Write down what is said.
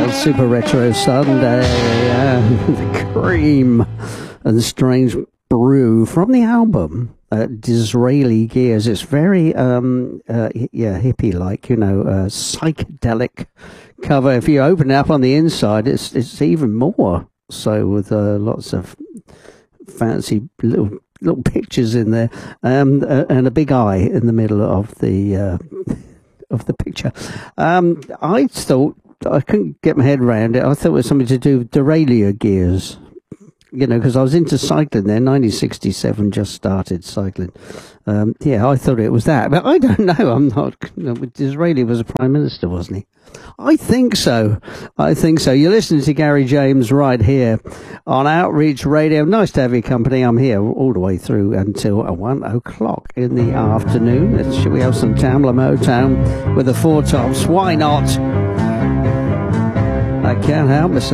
Super Retro Sunday, the Cream and Strange Brew from the album Disraeli Gears. It's very hippie-like, psychedelic cover. If you open it up on the inside, it's even more so, with lots of fancy little pictures in there, and a big eye in the middle of the picture. I thought, I couldn't get my head around it. I thought it was something to do with derailleur gears, because I was into cycling there. 1967, just started cycling. I thought it was that, but I don't know. I'm not. Disraeli was a prime minister, wasn't he? I think so. You're listening to Gary James right here on Outreach Radio. Nice to have your company. I'm here all the way through until 1 o'clock in the afternoon. Should we have some Tamla Motown with the Four Tops? Why not? I can't help myself.